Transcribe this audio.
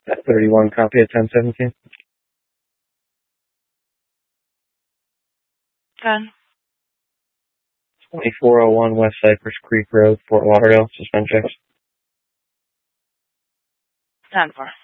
That 31 copy at 1017. 10. 2401 West Cypress Creek Road, Fort Lauderdale. Suspend checks. 10-4.